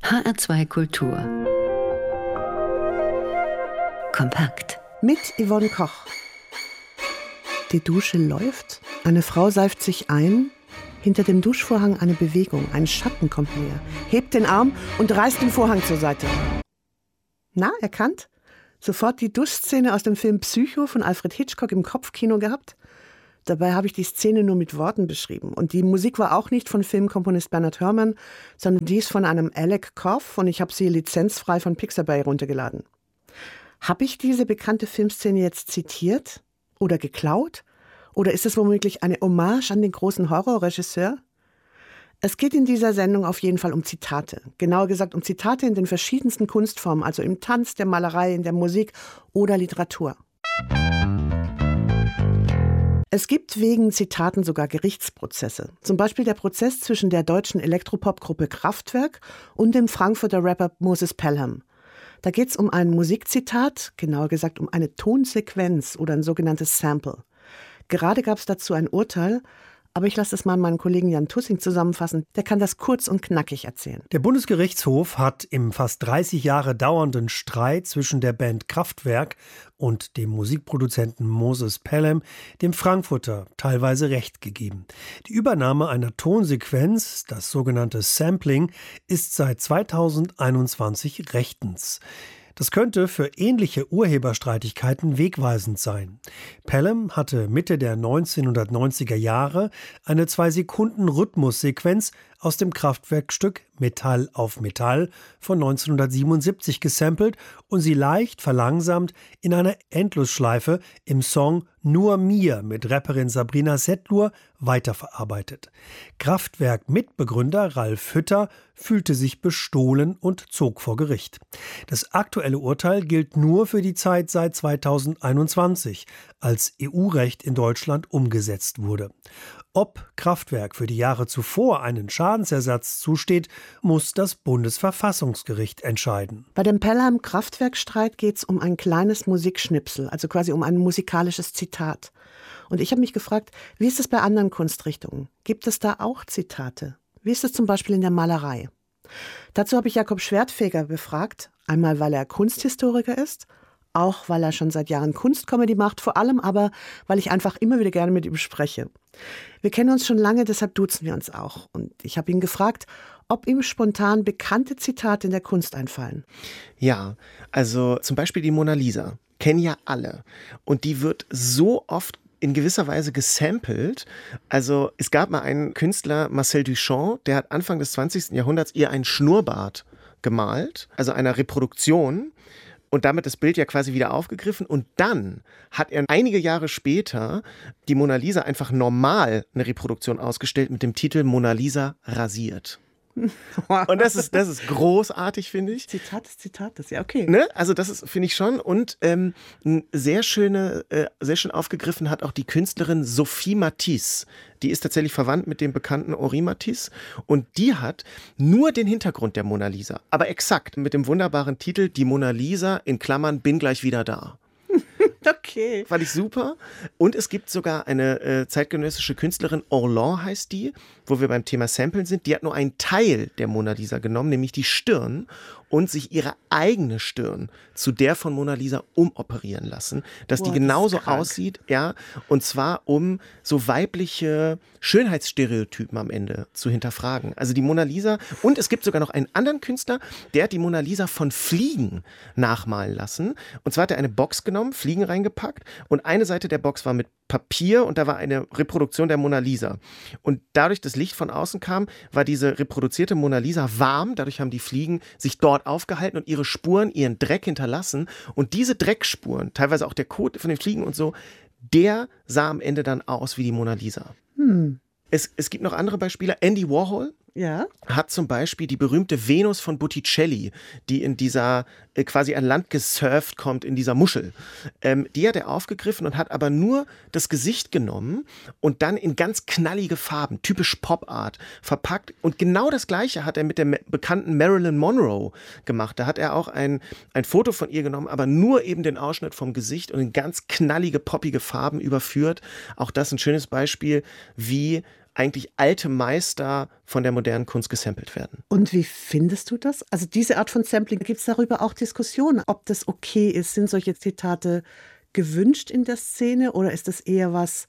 HR2 Kultur. Kompakt. Mit Yvonne Koch. Die Dusche läuft, eine Frau seift sich ein, hinter dem Duschvorhang eine Bewegung, ein Schatten kommt näher, hebt den Arm und reißt den Vorhang zur Seite. Na, erkannt? Sofort die Duschszene aus dem Film Psycho von Alfred Hitchcock im Kopfkino gehabt? Dabei habe ich die Szene nur mit Worten beschrieben. Und die Musik war auch nicht von Filmkomponist Bernhard Herrmann, sondern die ist von einem Alec Koff und ich habe sie lizenzfrei von Pixabay runtergeladen. Habe ich diese bekannte Filmszene jetzt zitiert oder geklaut? Oder ist es womöglich eine Hommage an den großen Horrorregisseur? Es geht in dieser Sendung auf jeden Fall um Zitate. Genauer gesagt um Zitate in den verschiedensten Kunstformen, also im Tanz, der Malerei, in der Musik oder Literatur. Es gibt wegen Zitaten sogar Gerichtsprozesse. Zum Beispiel der Prozess zwischen der deutschen Elektropop-Gruppe Kraftwerk und dem Frankfurter Rapper Moses Pelham. Da geht es um ein Musikzitat, genauer gesagt um eine Tonsequenz oder ein sogenanntes Sample. Gerade gab es dazu ein Urteil, aber ich lasse es mal meinen Kollegen Jan Tussing zusammenfassen. Der kann das kurz und knackig erzählen. Der Bundesgerichtshof hat im fast 30 Jahre dauernden Streit zwischen der Band Kraftwerk und dem Musikproduzenten Moses Pelham dem Frankfurter teilweise Recht gegeben. Die Übernahme einer Tonsequenz, das sogenannte Sampling, ist seit 2021 rechtens. Das könnte für ähnliche Urheberstreitigkeiten wegweisend sein. Pelham hatte Mitte der 1990er Jahre eine 2-Sekunden-Rhythmussequenz aus dem Kraftwerkstück Metall auf Metall von 1977 gesampelt und sie leicht verlangsamt in einer Endlosschleife im Song Nur mir mit Rapperin Sabrina Setlur weiterverarbeitet. Kraftwerk-Mitbegründer Ralf Hütter fühlte sich bestohlen und zog vor Gericht. Das aktuelle Urteil gilt nur für die Zeit seit 2021, als EU-Recht in Deutschland umgesetzt wurde. Ob Kraftwerk für die Jahre zuvor einen Schadensersatz zusteht, muss das Bundesverfassungsgericht entscheiden. Bei dem Pelham-Kraftwerk-Streit geht es um ein kleines Musikschnipsel, also quasi um ein musikalisches Zitat. Und ich habe mich gefragt, wie ist es bei anderen Kunstrichtungen? Gibt es da auch Zitate? Wie ist es zum Beispiel in der Malerei? Dazu habe ich Jakob Schwertfeger befragt, einmal weil er Kunsthistoriker ist, auch weil er schon seit Jahren Kunstcomedy macht, vor allem aber, weil ich einfach immer wieder gerne mit ihm spreche. Wir kennen uns schon lange, deshalb duzen wir uns auch. Und ich habe ihn gefragt, ob ihm spontan bekannte Zitate in der Kunst einfallen. Ja, also zum Beispiel die Mona Lisa, kennen ja alle. Und die wird so oft in gewisser Weise gesampelt. Also es gab mal einen Künstler, Marcel Duchamp, der hat Anfang des 20. Jahrhunderts ihr einen Schnurrbart gemalt, also einer Reproduktion. Und damit das Bild ja quasi wieder aufgegriffen. Und dann hat er einige Jahre später die Mona Lisa einfach normal eine Reproduktion ausgestellt mit dem Titel Mona Lisa rasiert. Und das ist großartig, finde ich. Zitat ist Zitat, das ist ja okay. Ne? Also das ist, finde ich schon. Und sehr schön aufgegriffen hat auch die Künstlerin Sophie Matisse. Die ist tatsächlich verwandt mit dem bekannten Henri Matisse. Und die hat nur den Hintergrund der Mona Lisa. Aber exakt mit dem wunderbaren Titel Die Mona Lisa in Klammern bin gleich wieder da. Okay. Fand ich super. Und es gibt sogar eine zeitgenössische Künstlerin, Orlan heißt die, wo wir beim Thema Samplen sind. Die hat nur einen Teil der Mona Lisa genommen, nämlich die Stirn, und sich ihre eigene Stirn zu der von Mona Lisa umoperieren lassen, dass die genauso aussieht, ja, und zwar um so weibliche Schönheitsstereotypen am Ende zu hinterfragen. Also die Mona Lisa, und es gibt sogar noch einen anderen Künstler, der hat die Mona Lisa von Fliegen nachmalen lassen. Und zwar hat er eine Box genommen, Fliegen reingepackt und eine Seite der Box war mit Papier und da war eine Reproduktion der Mona Lisa. Und dadurch, dass Licht von außen kam, war diese reproduzierte Mona Lisa warm. Dadurch haben die Fliegen sich dort aufgehalten und ihre Spuren, ihren Dreck hinterlassen. Und diese Dreckspuren, teilweise auch der Kot von den Fliegen und so, der sah am Ende dann aus wie die Mona Lisa. Es gibt noch andere Beispiele. Andy Warhol hat zum Beispiel die berühmte Venus von Botticelli, die in dieser quasi an Land gesurft kommt, in dieser Muschel. Die hat er aufgegriffen und hat aber nur das Gesicht genommen und dann in ganz knallige Farben, typisch Pop-Art, verpackt. Und genau das Gleiche hat er mit der bekannten Marilyn Monroe gemacht. Da hat er auch ein Foto von ihr genommen, aber nur eben den Ausschnitt vom Gesicht und in ganz knallige, poppige Farben überführt. Auch das ein schönes Beispiel, wie eigentlich alte Meister von der modernen Kunst gesampelt werden. Und wie findest du das? Also diese Art von Sampling, gibt es darüber auch Diskussionen, ob das okay ist? Sind solche Zitate gewünscht in der Szene oder ist das eher was,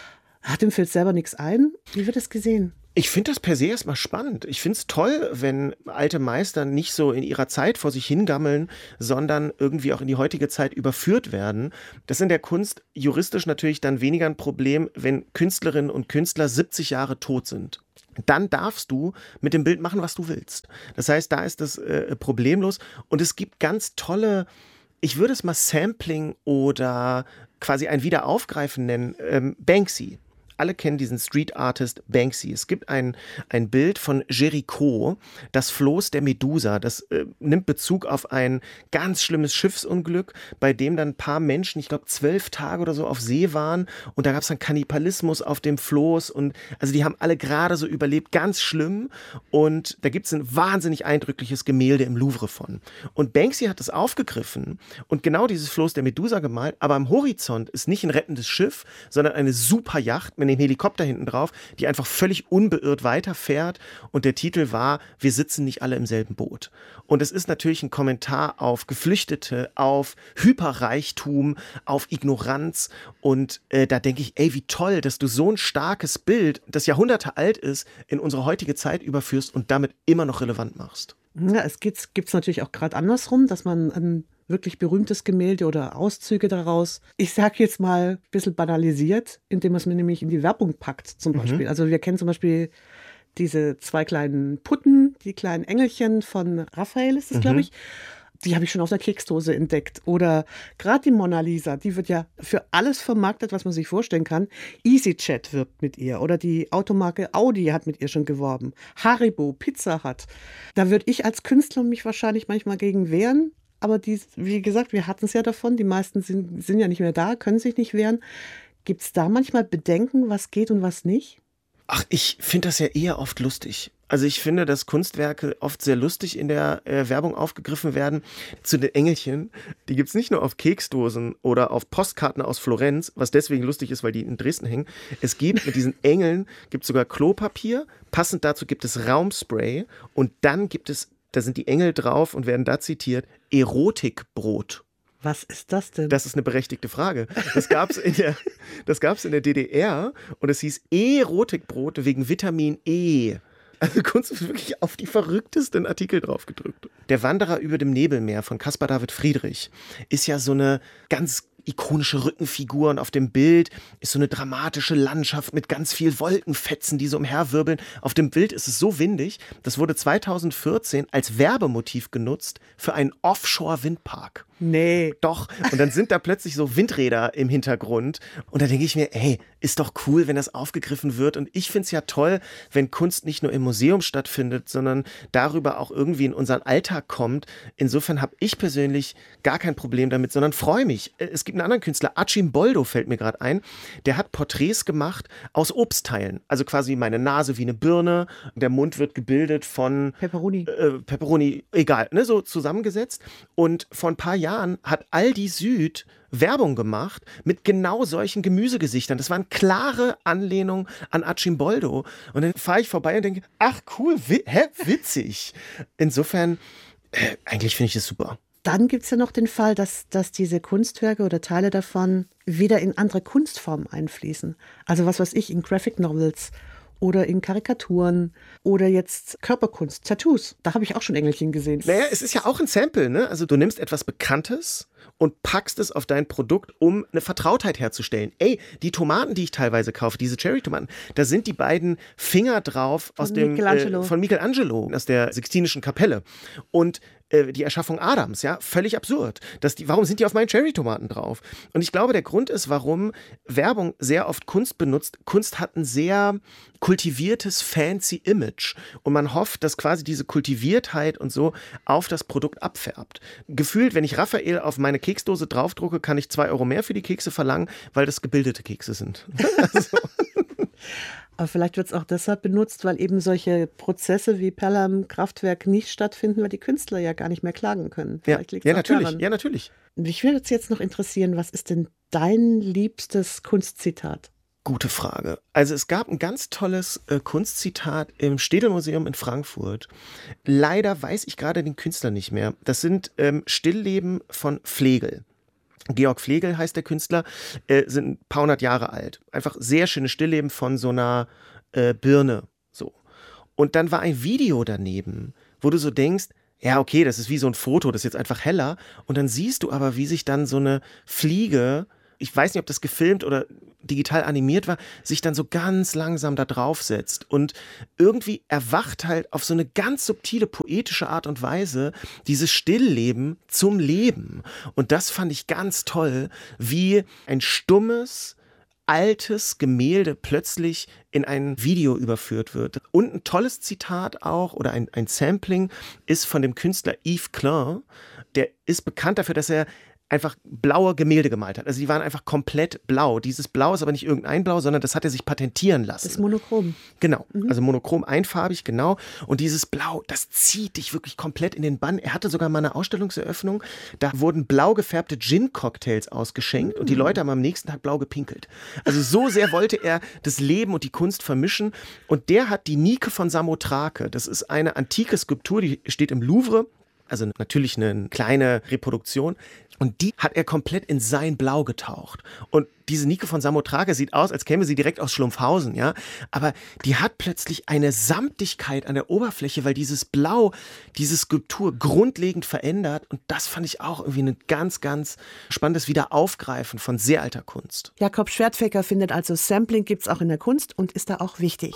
dem fällt selber nichts ein? Wie wird es gesehen? Ich finde das per se erstmal spannend. Ich finde es toll, wenn alte Meister nicht so in ihrer Zeit vor sich hingammeln, sondern irgendwie auch in die heutige Zeit überführt werden. Das ist in der Kunst juristisch natürlich dann weniger ein Problem, wenn Künstlerinnen und Künstler 70 Jahre tot sind. Dann darfst du mit dem Bild machen, was du willst. Das heißt, da ist das problemlos. Und es gibt ganz tolle, ich würde es mal Sampling oder quasi ein Wiederaufgreifen nennen, Banksy. Alle kennen diesen Street Artist Banksy. Es gibt ein Bild von Jericho, das Floß der Medusa. Das nimmt Bezug auf ein ganz schlimmes Schiffsunglück, bei dem dann ein paar Menschen, ich glaube 12 Tage oder so auf See waren und da gab es dann Kannibalismus auf dem Floß und also die haben alle gerade so überlebt, ganz schlimm und da gibt es ein wahnsinnig eindrückliches Gemälde im Louvre von. Und Banksy hat das aufgegriffen und genau dieses Floß der Medusa gemalt, aber am Horizont ist nicht ein rettendes Schiff, sondern eine Superjacht mit dem Helikopter hinten drauf, die einfach völlig unbeirrt weiterfährt und der Titel war, wir sitzen nicht alle im selben Boot. Und es ist natürlich ein Kommentar auf Geflüchtete, auf Hyperreichtum, auf Ignoranz und da denke ich, ey, wie toll, dass du so ein starkes Bild, das Jahrhunderte alt ist, in unsere heutige Zeit überführst und damit immer noch relevant machst. Ja, es gibt's natürlich auch gerade andersrum, dass man ein wirklich berühmtes Gemälde oder Auszüge daraus, ich sage jetzt mal ein bisschen banalisiert, indem man es mir nämlich in die Werbung packt zum Beispiel. Also wir kennen zum Beispiel diese 2 kleinen Putten, die kleinen Engelchen von Raphael ist das, glaube ich. Die habe ich schon auf der Keksdose entdeckt. Oder gerade die Mona Lisa, die wird ja für alles vermarktet, was man sich vorstellen kann. EasyJet wirbt mit ihr oder die Automarke Audi hat mit ihr schon geworben. Haribo, Pizza Hut. Da würde ich als Künstler mich wahrscheinlich manchmal gegen wehren. Aber wie gesagt, wir hatten es ja davon, die meisten sind ja nicht mehr da, können sich nicht wehren. Gibt es da manchmal Bedenken, was geht und was nicht? Ach, ich finde das ja eher oft lustig. Also ich finde, dass Kunstwerke oft sehr lustig in der Werbung aufgegriffen werden. Zu den Engelchen, die gibt es nicht nur auf Keksdosen oder auf Postkarten aus Florenz, was deswegen lustig ist, weil die in Dresden hängen. Es gibt mit diesen Engeln, gibt sogar Klopapier, passend dazu gibt es Raumspray und dann gibt es, da sind die Engel drauf und werden da zitiert, Erotikbrot. Was ist das denn? Das ist eine berechtigte Frage. Das gab es in der DDR und es hieß Erotikbrot wegen Vitamin E. Also Kunst ist wirklich auf die verrücktesten Artikel draufgedrückt. Der Wanderer über dem Nebelmeer von Caspar David Friedrich ist ja so eine ganz ikonische Rückenfigur und auf dem Bild ist so eine dramatische Landschaft mit ganz viel Wolkenfetzen, die so umherwirbeln. Auf dem Bild ist es so windig, das wurde 2014 als Werbemotiv genutzt für einen Offshore-Windpark. Nee. Doch. Und dann sind da plötzlich so Windräder im Hintergrund. Und da denke ich mir, ey, ist doch cool, wenn das aufgegriffen wird. Und ich finde es ja toll, wenn Kunst nicht nur im Museum stattfindet, sondern darüber auch irgendwie in unseren Alltag kommt. Insofern habe ich persönlich gar kein Problem damit, sondern freue mich. Es gibt einen anderen Künstler, Archimboldo fällt mir gerade ein, der hat Porträts gemacht aus Obstteilen. Also quasi meine Nase wie eine Birne, der Mund wird gebildet von Pepperoni, egal, ne, so zusammengesetzt. Und vor ein paar Jahren hat Aldi Süd Werbung gemacht mit genau solchen Gemüsegesichtern. Das waren klare Anlehnungen an Archimboldo. Und dann fahre ich vorbei und denke, ach cool, witzig. Insofern, eigentlich finde ich das super. Dann gibt es ja noch den Fall, dass diese Kunstwerke oder Teile davon wieder in andere Kunstformen einfließen. Also was weiß ich, in Graphic Novels oder in Karikaturen oder jetzt Körperkunst, Tattoos. Da habe ich auch schon Engelchen gesehen. Naja, es ist ja auch ein Sample, ne? Also du nimmst etwas Bekanntes und packst es auf dein Produkt, um eine Vertrautheit herzustellen. Ey, die Tomaten, die ich teilweise kaufe, diese Cherry-Tomaten, da sind die beiden Finger drauf von Michelangelo aus der Sixtinischen Kapelle. Und die Erschaffung Adams, ja, völlig absurd. Warum sind die auf meinen Cherry-Tomaten drauf? Und ich glaube, der Grund ist, warum Werbung sehr oft Kunst benutzt. Kunst hat ein sehr kultiviertes, fancy Image. Und man hofft, dass quasi diese Kultiviertheit und so auf das Produkt abfärbt. Gefühlt, wenn ich Raphael auf meine Keksdose draufdrucke, kann ich 2 Euro mehr für die Kekse verlangen, weil das gebildete Kekse sind. Also. Aber vielleicht wird es auch deshalb benutzt, weil eben solche Prozesse wie Pelham Kraftwerk nicht stattfinden, weil die Künstler ja gar nicht mehr klagen können. Vielleicht liegt's auch daran. Ja, natürlich. Mich würde jetzt noch interessieren, was ist denn dein liebstes Kunstzitat? Gute Frage. Also es gab ein ganz tolles Kunstzitat im Städelmuseum in Frankfurt. Leider weiß ich gerade den Künstler nicht mehr. Das sind Stillleben von Flegel. Georg Flegel heißt der Künstler, sind ein paar hundert Jahre alt. Einfach sehr schöne Stillleben von so einer Birne. So. Und dann war ein Video daneben, wo du so denkst, ja, okay, das ist wie so ein Foto, das ist jetzt einfach heller. Und dann siehst du aber, wie sich dann so eine Fliege, ich weiß nicht, ob das gefilmt oder digital animiert war, sich dann so ganz langsam da draufsetzt und irgendwie erwacht halt auf so eine ganz subtile, poetische Art und Weise dieses Stillleben zum Leben. Und das fand ich ganz toll, wie ein stummes, altes Gemälde plötzlich in ein Video überführt wird. Und ein tolles Zitat auch, oder ein Sampling, ist von dem Künstler Yves Klein. Der ist bekannt dafür, dass er einfach blaue Gemälde gemalt hat. Also die waren einfach komplett blau. Dieses Blau ist aber nicht irgendein Blau, sondern das hat er sich patentieren lassen. Das ist monochrom. Genau, also monochrom, einfarbig, genau. Und dieses Blau, das zieht dich wirklich komplett in den Bann. Er hatte sogar mal eine Ausstellungseröffnung, da wurden blau gefärbte Gin-Cocktails ausgeschenkt und die Leute haben am nächsten Tag blau gepinkelt. Also so sehr wollte er das Leben und die Kunst vermischen. Und der hat die Nike von Samothrake. Das ist eine antike Skulptur, die steht im Louvre. Also natürlich eine kleine Reproduktion. Und die hat er komplett in sein Blau getaucht. Und diese Nike von Samothrake sieht aus, als käme sie direkt aus Schlumpfhausen, ja. Aber die hat plötzlich eine Samtigkeit an der Oberfläche, weil dieses Blau, diese Skulptur grundlegend verändert. Und das fand ich auch irgendwie ein ganz, ganz spannendes Wiederaufgreifen von sehr alter Kunst. Jakob Schwertfeger findet also, Sampling gibt es auch in der Kunst und ist da auch wichtig.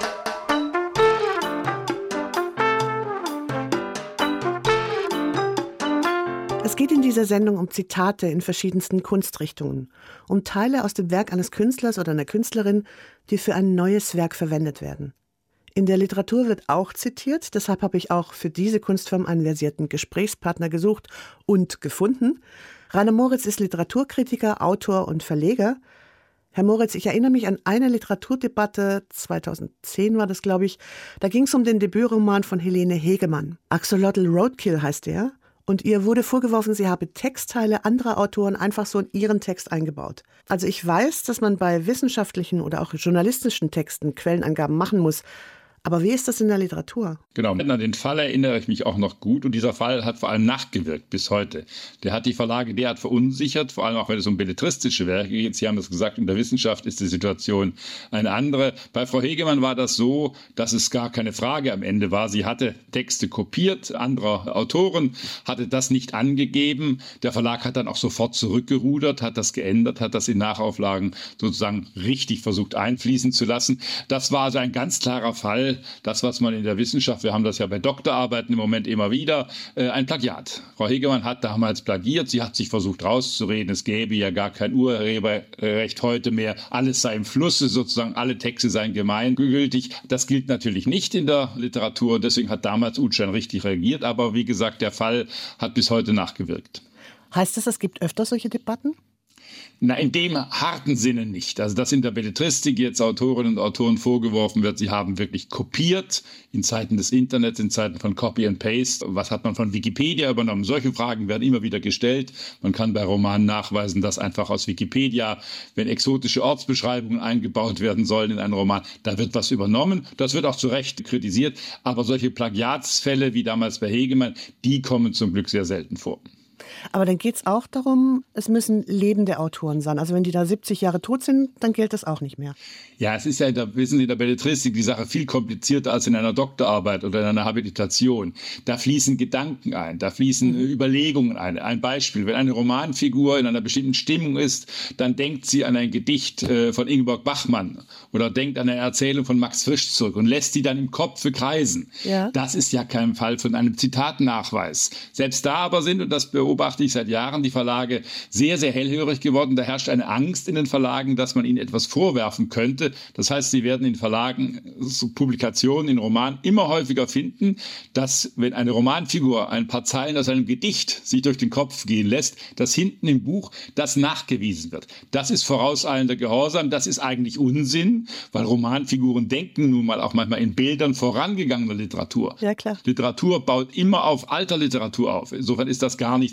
Es geht in dieser Sendung um Zitate in verschiedensten Kunstrichtungen, um Teile aus dem Werk eines Künstlers oder einer Künstlerin, die für ein neues Werk verwendet werden. In der Literatur wird auch zitiert, deshalb habe ich auch für diese Kunstform einen versierten Gesprächspartner gesucht und gefunden. Rainer Moritz ist Literaturkritiker, Autor und Verleger. Herr Moritz, ich erinnere mich an eine Literaturdebatte, 2010 war das, glaube ich, da ging es um den Debütroman von Helene Hegemann. Axolotl Roadkill heißt der. Und ihr wurde vorgeworfen, sie habe Textteile anderer Autoren einfach so in ihren Text eingebaut. Also ich weiß, dass man bei wissenschaftlichen oder auch journalistischen Texten Quellenangaben machen muss. Aber wie ist das in der Literatur? Genau, an den Fall erinnere ich mich auch noch gut. Und dieser Fall hat vor allem nachgewirkt bis heute. Der hat die Verlage derart verunsichert, vor allem auch wenn es um belletristische Werke geht. Sie haben es gesagt, in der Wissenschaft ist die Situation eine andere. Bei Frau Hegemann war das so, dass es gar keine Frage am Ende war. Sie hatte Texte kopiert anderer Autoren, hatte das nicht angegeben. Der Verlag hat dann auch sofort zurückgerudert, hat das geändert, hat das in Nachauflagen sozusagen richtig versucht einfließen zu lassen. Das war also ein ganz klarer Fall. Das, was man in der Wissenschaft, wir haben das ja bei Doktorarbeiten im Moment immer wieder, ein Plagiat. Frau Hegemann hat damals plagiert, sie hat sich versucht rauszureden, es gäbe ja gar kein Urheberrecht heute mehr, alles sei im Flusse, sozusagen alle Texte seien gemeingültig. Das gilt natürlich nicht in der Literatur, deswegen hat damals Utzstein richtig reagiert, aber wie gesagt, der Fall hat bis heute nachgewirkt. Heißt das, es gibt öfter solche Debatten? Na, in dem harten Sinne nicht. Also, dass in der Belletristik jetzt Autorinnen und Autoren vorgeworfen wird, sie haben wirklich kopiert in Zeiten des Internets, in Zeiten von Copy and Paste. Was hat man von Wikipedia übernommen? Solche Fragen werden immer wieder gestellt. Man kann bei Romanen nachweisen, dass einfach aus Wikipedia, wenn exotische Ortsbeschreibungen eingebaut werden sollen in einen Roman, da wird was übernommen. Das wird auch zu Recht kritisiert. Aber solche Plagiatsfälle wie damals bei Hegemann, die kommen zum Glück sehr selten vor. Aber dann geht es auch darum, es müssen lebende Autoren sein. Also wenn die da 70 Jahre tot sind, dann gilt das auch nicht mehr. Ja, es ist ja, wissen Sie, in der Belletristik die Sache viel komplizierter als in einer Doktorarbeit oder in einer Habilitation. Da fließen Gedanken ein, da fließen Überlegungen ein. Ein Beispiel, wenn eine Romanfigur in einer bestimmten Stimmung ist, dann denkt sie an ein Gedicht von Ingeborg Bachmann oder denkt an eine Erzählung von Max Frisch zurück und lässt die dann im Kopf kreisen. Ja. Das ist ja kein Fall von einem Zitatnachweis. Selbst da aber sind, und das beobachte ich seit Jahren, die Verlage sehr, sehr hellhörig geworden. Da herrscht eine Angst in den Verlagen, dass man ihnen etwas vorwerfen könnte. Das heißt, sie werden in Verlagen so Publikationen, in Romanen immer häufiger finden, dass, wenn eine Romanfigur ein paar Zeilen aus einem Gedicht sich durch den Kopf gehen lässt, dass hinten im Buch das nachgewiesen wird. Das ist vorauseilender Gehorsam, das ist eigentlich Unsinn, weil Romanfiguren denken nun mal auch manchmal in Bildern vorangegangener Literatur. Ja, klar. Literatur baut immer auf alter Literatur auf. Insofern ist das gar nichts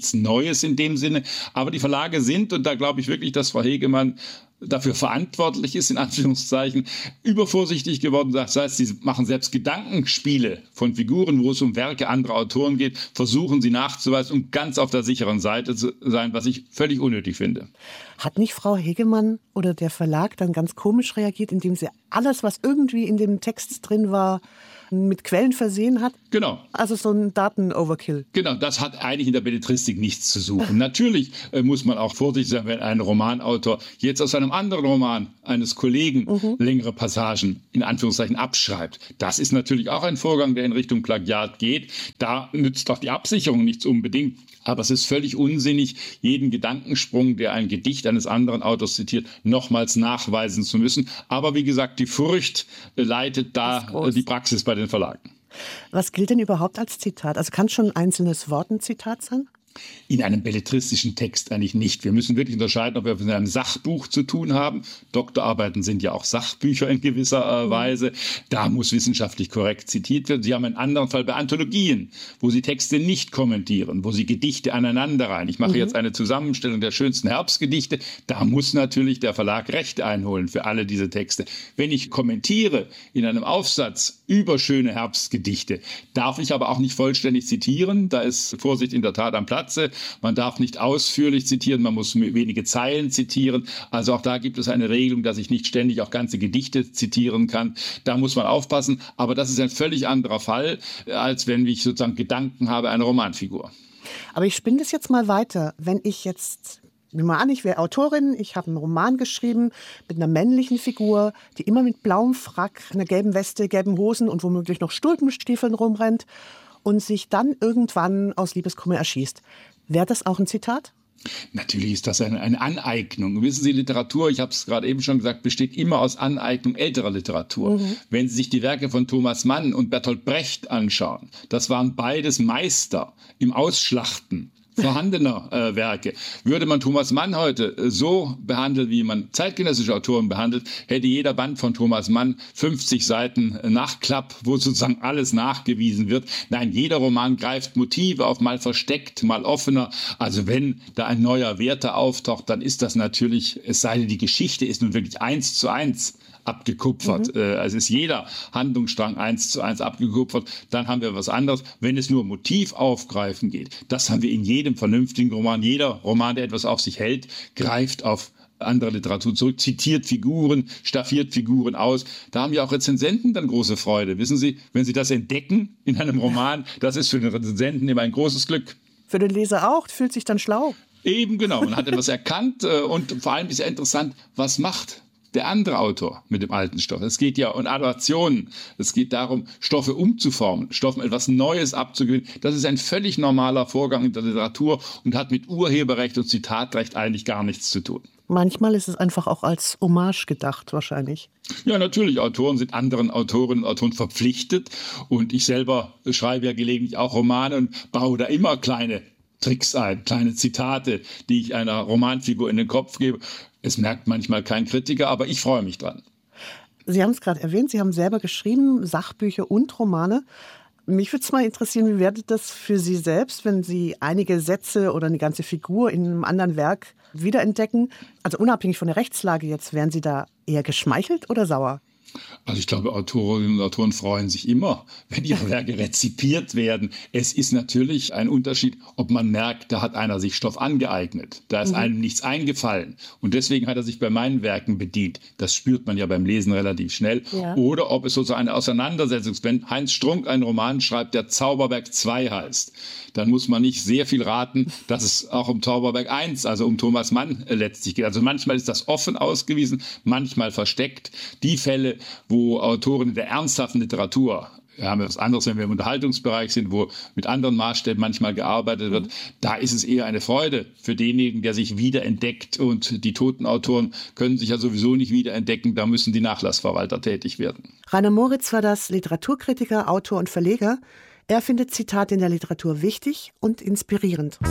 nichts Neues in dem Sinne. Aber die Verlage sind, und da glaube ich wirklich, dass Frau Hegemann dafür verantwortlich ist, in Anführungszeichen, übervorsichtig geworden. Das heißt, sie machen selbst Gedankenspiele von Figuren, wo es um Werke anderer Autoren geht, versuchen sie nachzuweisen, um ganz auf der sicheren Seite zu sein, was ich völlig unnötig finde. Hat nicht Frau Hegemann oder der Verlag dann ganz komisch reagiert, indem sie alles, was irgendwie in dem Text drin war, mit Quellen versehen hat? Genau. Also so ein Daten-Overkill. Genau, das hat eigentlich in der Belletristik nichts zu suchen. Natürlich muss man auch vorsichtig sein, wenn ein Romanautor jetzt aus einem anderen Roman eines Kollegen längere Passagen in Anführungszeichen abschreibt. Das ist natürlich auch ein Vorgang, der in Richtung Plagiat geht. Da nützt auch die Absicherung nichts unbedingt. Aber es ist völlig unsinnig, jeden Gedankensprung, der ein Gedicht eines anderen Autors zitiert, nochmals nachweisen zu müssen. Aber wie gesagt, die Furcht leitet da die Praxis bei den Verlagen. Was gilt denn überhaupt als Zitat? Also kann schon ein einzelnes Wort ein Zitat sein? In einem belletristischen Text eigentlich nicht. Wir müssen wirklich unterscheiden, ob wir mit einem Sachbuch zu tun haben. Doktorarbeiten sind ja auch Sachbücher in gewisser Weise. Da muss wissenschaftlich korrekt zitiert werden. Sie haben einen anderen Fall bei Anthologien, wo Sie Texte nicht kommentieren, wo Sie Gedichte aneinanderreihen. Ich mache jetzt eine Zusammenstellung der schönsten Herbstgedichte. Da muss natürlich der Verlag Rechte einholen für alle diese Texte. Wenn ich kommentiere in einem Aufsatz über schöne Herbstgedichte, darf ich aber auch nicht vollständig zitieren. Da ist Vorsicht in der Tat am Platz. Man darf nicht ausführlich zitieren, man muss wenige Zeilen zitieren. Also auch da gibt es eine Regelung, dass ich nicht ständig auch ganze Gedichte zitieren kann. Da muss man aufpassen. Aber das ist ein völlig anderer Fall, als wenn ich sozusagen Gedanken habe einer Romanfigur. Aber ich spinne das jetzt mal weiter. Wenn ich jetzt, nehmen wir an, ich wäre Autorin, ich habe einen Roman geschrieben mit einer männlichen Figur, die immer mit blauem Frack, einer gelben Weste, gelben Hosen und womöglich noch Stulpenstiefeln rumrennt und sich dann irgendwann aus Liebeskummer erschießt. Wäre das auch ein Zitat? Natürlich ist das eine Aneignung. Wissen Sie, Literatur, ich habe es gerade eben schon gesagt, besteht immer aus Aneignung älterer Literatur. Wenn Sie sich die Werke von Thomas Mann und Bertolt Brecht anschauen, das waren beides Meister im Ausschlachten vorhandener Werke. Würde man Thomas Mann heute so behandeln, wie man zeitgenössische Autoren behandelt, hätte jeder Band von Thomas Mann 50 Seiten Nachklapp, wo sozusagen alles nachgewiesen wird. Nein, jeder Roman greift Motive auf, mal versteckt, mal offener. Also wenn da ein neuer Werther auftaucht, dann ist das natürlich, es sei denn, die Geschichte ist nun wirklich 1:1 abgekupfert. Also ist jeder Handlungsstrang 1:1 abgekupfert, dann haben wir was anderes. Wenn es nur Motiv aufgreifen geht, das haben wir in jedem vernünftigen Roman. Jeder Roman, der etwas auf sich hält, greift auf andere Literatur zurück, zitiert Figuren, staffiert Figuren aus. Da haben ja auch Rezensenten dann große Freude. Wissen Sie, wenn Sie das entdecken in einem Roman, das ist für den Rezensenten immer ein großes Glück. Für den Leser auch, fühlt sich dann schlau. Eben genau, man hat etwas erkannt und vor allem ist ja interessant, was macht der andere Autor mit dem alten Stoff. Es geht ja um Adaptionen. Es geht darum, Stoffe umzuformen, Stoffen etwas Neues abzugewöhnen. Das ist ein völlig normaler Vorgang in der Literatur und hat mit Urheberrecht und Zitatrecht eigentlich gar nichts zu tun. Manchmal ist es einfach auch als Hommage gedacht, wahrscheinlich. Ja, natürlich. Autoren sind anderen Autorinnen und Autoren verpflichtet. Und ich selber schreibe ja gelegentlich auch Romane und baue da immer kleine Tricks ein, kleine Zitate, die ich einer Romanfigur in den Kopf gebe. Es merkt manchmal kein Kritiker, aber ich freue mich dran. Sie haben es gerade erwähnt, Sie haben selber geschrieben, Sachbücher und Romane. Mich würde es mal interessieren, wie wäre das für Sie selbst, wenn Sie einige Sätze oder eine ganze Figur in einem anderen Werk wiederentdecken? Also unabhängig von der Rechtslage jetzt, wären Sie da eher geschmeichelt oder sauer? Also ich glaube, Autorinnen und Autoren freuen sich immer, wenn ihre Werke rezipiert werden. Es ist natürlich ein Unterschied, ob man merkt, da hat einer sich Stoff angeeignet. Da ist einem nichts eingefallen. Und deswegen hat er sich bei meinen Werken bedient. Das spürt man ja beim Lesen relativ schnell. Ja. Oder ob es sozusagen eine Auseinandersetzung ist. Wenn Heinz Strunk einen Roman schreibt, der Zauberberg 2 heißt, dann muss man nicht sehr viel raten, dass es auch um Zauberberg 1, also um Thomas Mann letztlich geht. Also manchmal ist das offen ausgewiesen, manchmal versteckt. Die Fälle, wo Autoren in der ernsthaften Literatur, wir haben etwas anderes, wenn wir im Unterhaltungsbereich sind, wo mit anderen Maßstäben manchmal gearbeitet wird, da ist es eher eine Freude für denjenigen, der sich wiederentdeckt. Und die toten Autoren können sich ja sowieso nicht wiederentdecken, da müssen die Nachlassverwalter tätig werden. Rainer Moritz war das, Literaturkritiker, Autor und Verleger. Er findet Zitate in der Literatur wichtig und inspirierend.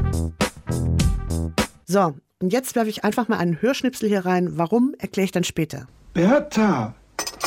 So, und jetzt werfe ich einfach mal einen Hörschnipsel hier rein. Warum, erkläre ich dann später. Bertha!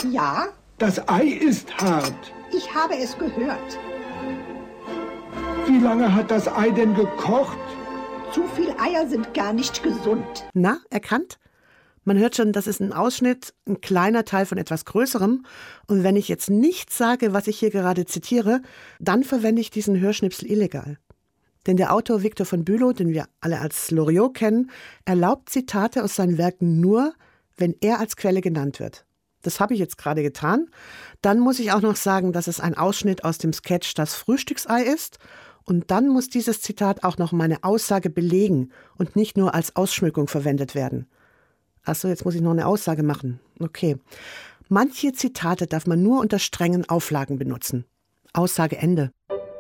Ja? Das Ei ist hart. Ich habe es gehört. Wie lange hat das Ei denn gekocht? Zu viel Eier sind gar nicht gesund. Na, erkannt? Man hört schon, das ist ein Ausschnitt, ein kleiner Teil von etwas Größerem. Und wenn ich jetzt nicht sage, was ich hier gerade zitiere, dann verwende ich diesen Hörschnipsel illegal. Denn der Autor Victor von Bülow, den wir alle als Loriot kennen, erlaubt Zitate aus seinen Werken nur, wenn er als Quelle genannt wird. Das habe ich jetzt gerade getan. Dann muss ich auch noch sagen, dass es ein Ausschnitt aus dem Sketch Das Frühstücksei ist. Und dann muss dieses Zitat auch noch meine Aussage belegen und nicht nur als Ausschmückung verwendet werden. Achso, jetzt muss ich noch eine Aussage machen. Okay. Manche Zitate darf man nur unter strengen Auflagen benutzen. Aussage Ende.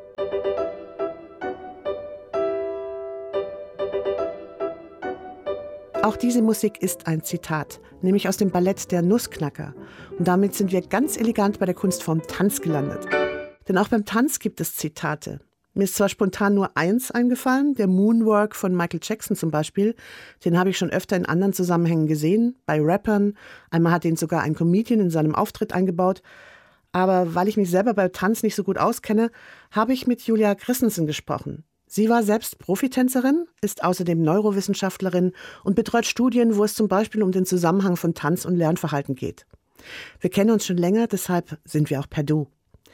Auch diese Musik ist ein Zitat, nämlich aus dem Ballett Der Nussknacker. Und damit sind wir ganz elegant bei der Kunstform Tanz gelandet. Denn auch beim Tanz gibt es Zitate. Mir ist zwar spontan nur eins eingefallen, der Moonwalk von Michael Jackson zum Beispiel. Den habe ich schon öfter in anderen Zusammenhängen gesehen, bei Rappern. Einmal hat ihn sogar ein Comedian in seinem Auftritt eingebaut. Aber weil ich mich selber bei Tanz nicht so gut auskenne, habe ich mit Julia Christensen gesprochen. Sie war selbst Profitänzerin, ist außerdem Neurowissenschaftlerin und betreut Studien, wo es zum Beispiel um den Zusammenhang von Tanz und Lernverhalten geht. Wir kennen uns schon länger, deshalb sind wir auch per Du.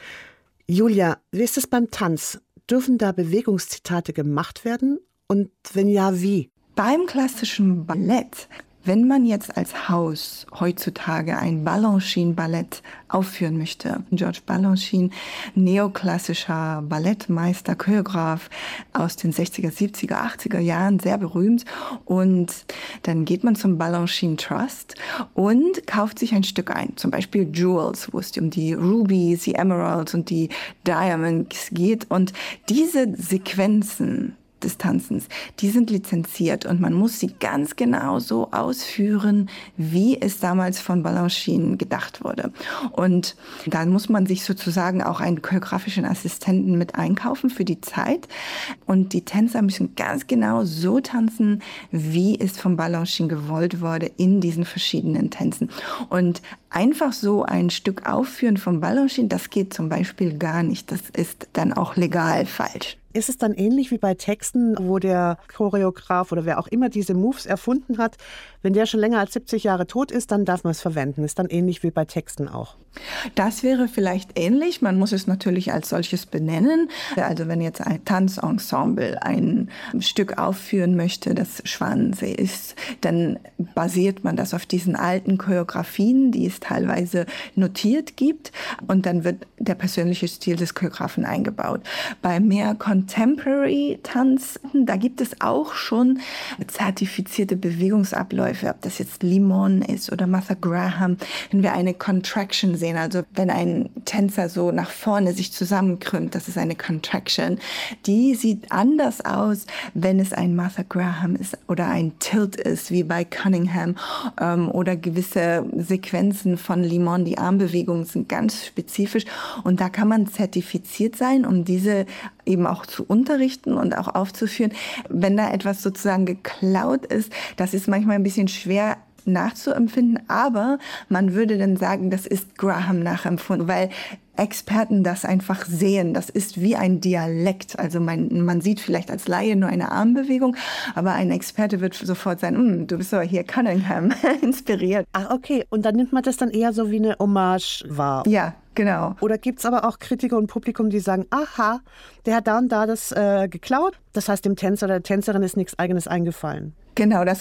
Julia, wie ist es beim Tanz? Dürfen da Bewegungszitate gemacht werden? Und wenn ja, wie? Beim klassischen Ballett, wenn man jetzt als Haus heutzutage ein Balanchine-Ballett aufführen möchte, George Balanchine, neoklassischer Ballettmeister, Choreograf aus den 60er, 70er, 80er Jahren, sehr berühmt. Und dann geht man zum Balanchine Trust und kauft sich ein Stück ein, zum Beispiel Jewels, wo es um die Rubies, die Emeralds und die Diamonds geht. Und diese Sequenzen des Tanzens, die sind lizenziert und man muss sie ganz genau so ausführen, wie es damals von Balanchine gedacht wurde. Und dann muss man sich sozusagen auch einen choreografischen Assistenten mit einkaufen für die Zeit. Und die Tänzer müssen ganz genau so tanzen, wie es von Balanchine gewollt wurde in diesen verschiedenen Tänzen. Und einfach so ein Stück aufführen von Balanchine, das geht zum Beispiel gar nicht. Das ist dann auch legal falsch. Ist es dann ähnlich wie bei Texten, wo der Choreograf oder wer auch immer diese Moves erfunden hat, wenn der schon länger als 70 Jahre tot ist, dann darf man es verwenden? Ist dann ähnlich wie bei Texten auch? Das wäre vielleicht ähnlich. Man muss es natürlich als solches benennen. Also wenn jetzt ein Tanzensemble ein Stück aufführen möchte, das Schwanensee ist, dann basiert man das auf diesen alten Choreografien, die es teilweise notiert gibt. Und dann wird der persönliche Stil des Choreografen eingebaut. Bei mehr Contemporary-Tanz, da gibt es auch schon zertifizierte Bewegungsabläufe, ob das jetzt Limon ist oder Martha Graham. Wenn wir eine Contraction sehen, also wenn ein Tänzer so nach vorne sich zusammenkrümmt, das ist eine Contraction. Die sieht anders aus, wenn es ein Martha Graham ist oder ein Tilt ist, wie bei Cunningham, oder gewisse Sequenzen von Limon. Die Armbewegungen sind ganz spezifisch und da kann man zertifiziert sein, um diese eben auch zu unterrichten und auch aufzuführen. Wenn da etwas sozusagen geklaut ist, das ist manchmal ein bisschen schwer nachzuempfinden, aber man würde dann sagen, das ist Graham nachempfunden, weil Experten das einfach sehen. Das ist wie ein Dialekt. Also man sieht vielleicht als Laie nur eine Armbewegung, aber ein Experte wird sofort sagen, du bist aber hier Cunningham inspiriert. Ah, okay. Und dann nimmt man das dann eher so wie eine Hommage wahr. Ja, genau. Oder gibt es aber auch Kritiker und Publikum, die sagen, aha, der hat da und da das geklaut. Das heißt, dem Tänzer oder der Tänzerin ist nichts Eigenes eingefallen. Genau, das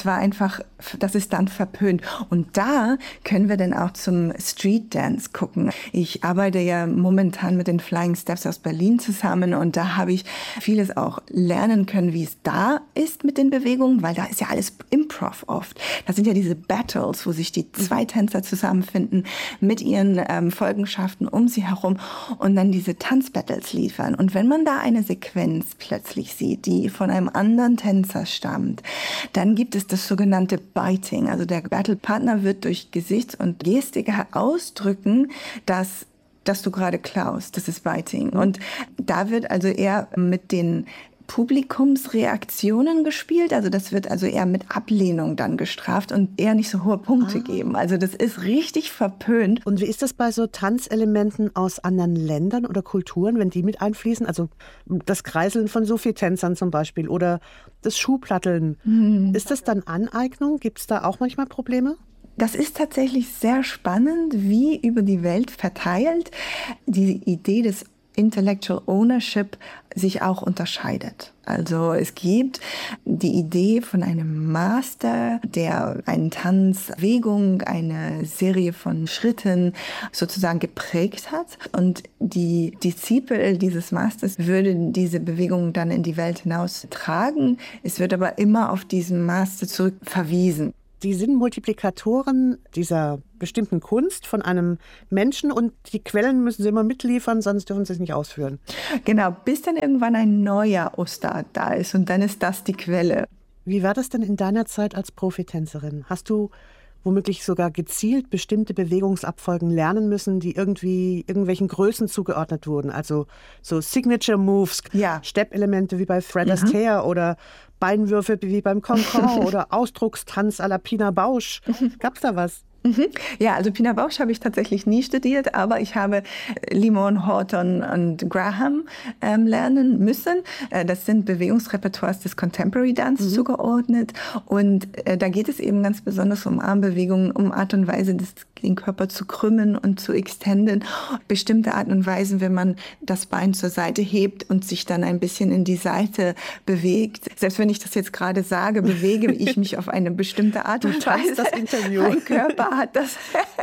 ist dann verpönt. Und da können wir dann auch zum Street Dance gucken. Ich arbeite ja momentan mit den Flying Steps aus Berlin zusammen und da habe ich vieles auch lernen können, wie es da ist mit den Bewegungen, weil da ist ja alles Improv oft. Da sind ja diese Battles, wo sich die zwei Tänzer zusammenfinden mit ihren Folgenschaften um sie herum und dann diese Tanzbattles liefern. Und wenn man da eine Sequenz plötzlich sieht, die von einem anderen Tänzer stammt, dann gibt es das sogenannte Biting. Also der Battlepartner wird durch Gesichts- und Gestik ausdrücken, dass du gerade klaust. Das ist Biting. Und da wird also eher mit den Publikumsreaktionen gespielt. Also das wird also eher mit Ablehnung dann gestraft und eher nicht so hohe Punkte geben. Also das ist richtig verpönt. Und wie ist das bei so Tanzelementen aus anderen Ländern oder Kulturen, wenn die mit einfließen? Also das Kreiseln von Sufi-Tänzern zum Beispiel oder das Schuhplatteln. Ist das dann Aneignung? Gibt es da auch manchmal Probleme? Das ist tatsächlich sehr spannend, wie über die Welt verteilt die Idee des Intellectual Ownership sich auch unterscheidet. Also es gibt die Idee von einem Master, der eine Tanzbewegung, eine Serie von Schritten sozusagen geprägt hat. Und die Disziple dieses Masters würden diese Bewegung dann in die Welt hinaus tragen. Es wird aber immer auf diesen Master zurück verwiesen. Die sind Multiplikatoren dieser bestimmten Kunst von einem Menschen und die Quellen müssen sie immer mitliefern, sonst dürfen sie es nicht ausführen. Genau, bis dann irgendwann ein neuer Ustad da ist und dann ist das die Quelle. Wie war das denn in deiner Zeit als Profitänzerin? Hast du womöglich sogar gezielt bestimmte Bewegungsabfolgen lernen müssen, die irgendwie irgendwelchen Größen zugeordnet wurden? Also so Signature Moves, ja. Steppelemente wie bei Fred Astaire oder Beinwürfe wie beim Concon oder Ausdruckstanz à la Pina Bausch. Gab's da was? Ja, also Pina Bausch habe ich tatsächlich nie studiert, aber ich habe Limon, Horton und Graham lernen müssen. Das sind Bewegungsrepertoires des Contemporary Dance zugeordnet und da geht es eben ganz besonders um Armbewegungen, um Art und Weise, den Körper zu krümmen und zu extenden. Bestimmte Art und Weisen, wenn man das Bein zur Seite hebt und sich dann ein bisschen in die Seite bewegt. Selbst wenn ich das jetzt gerade sage, bewege ich mich auf eine bestimmte Art und Weise. Das Interview. Mein Körper hat das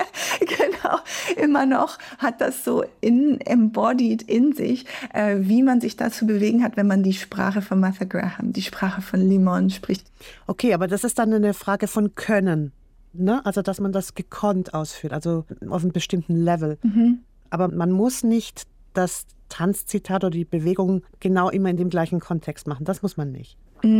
genau immer noch, hat das so embodied in sich, wie man sich dazu bewegen hat, wenn man die Sprache von Martha Graham, die Sprache von Limon spricht. Okay, aber das ist dann eine Frage von Können. Ne? Also, dass man das gekonnt ausführt, also auf einem bestimmten Level. Aber man muss nicht das Tanzzitat oder die Bewegung genau immer in dem gleichen Kontext machen. Das muss man nicht.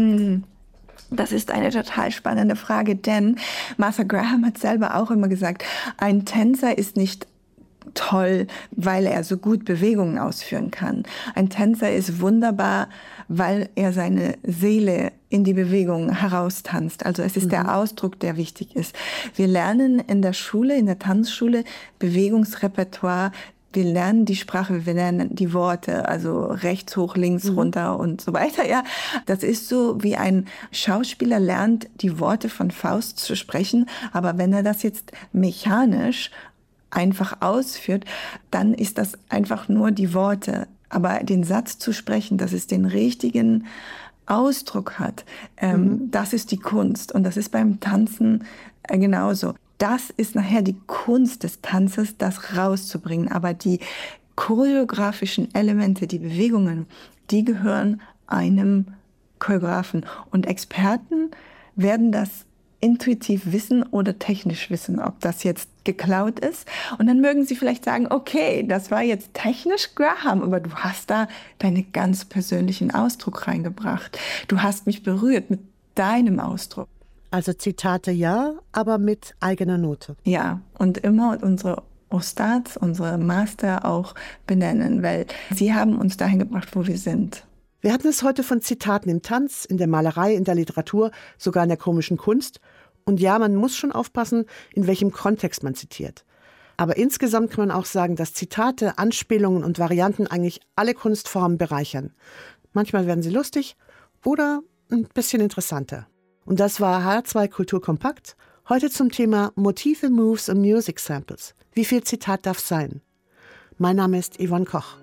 Das ist eine total spannende Frage, denn Martha Graham hat selber auch immer gesagt, ein Tänzer ist nicht toll, weil er so gut Bewegungen ausführen kann. Ein Tänzer ist wunderbar, weil er seine Seele in die Bewegung heraustanzt. Also es ist der Ausdruck, der wichtig ist. Wir lernen in der Schule, in der Tanzschule Bewegungsrepertoire. Wir lernen die Sprache, wir lernen die Worte, also rechts hoch, links runter und so weiter. Ja, das ist so, wie ein Schauspieler lernt, die Worte von Faust zu sprechen. Aber wenn er das jetzt mechanisch einfach ausführt, dann ist das einfach nur die Worte. Aber den Satz zu sprechen, dass es den richtigen Ausdruck hat, das ist die Kunst. Und das ist beim Tanzen genauso. Das ist nachher die Kunst des Tanzes, das rauszubringen. Aber die choreografischen Elemente, die Bewegungen, die gehören einem Choreografen. Und Experten werden das intuitiv wissen oder technisch wissen, ob das jetzt geklaut ist. Und dann mögen sie vielleicht sagen, okay, das war jetzt technisch Graham, aber du hast da deinen ganz persönlichen Ausdruck reingebracht. Du hast mich berührt mit deinem Ausdruck. Also Zitate ja, aber mit eigener Note. Ja, und immer unsere Ustads, unsere Master auch benennen, weil sie haben uns dahin gebracht, wo wir sind. Wir hatten es heute von Zitaten im Tanz, in der Malerei, in der Literatur, sogar in der komischen Kunst. Und ja, man muss schon aufpassen, in welchem Kontext man zitiert. Aber insgesamt kann man auch sagen, dass Zitate, Anspielungen und Varianten eigentlich alle Kunstformen bereichern. Manchmal werden sie lustig oder ein bisschen interessanter. Und das war HR2 Kultur Kompakt. Heute zum Thema Motive, Moves und Music Samples. Wie viel Zitat darf sein? Mein Name ist Yvonne Koch.